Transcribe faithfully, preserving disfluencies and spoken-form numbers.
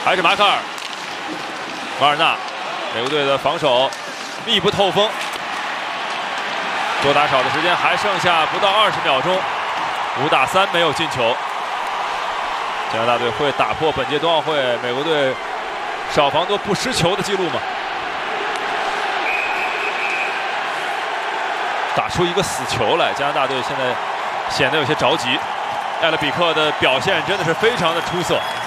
还是马卡尔，瓦尔纳，美国队的防守密不透风。多打少的时间还剩下不到二十秒钟，五打三没有进球。加拿大队会打破本届冬奥会美国队少防多不失球的记录吗？打出一个死球来，加拿大队现在显得有些着急。艾勒比克的表现真的是非常的出色。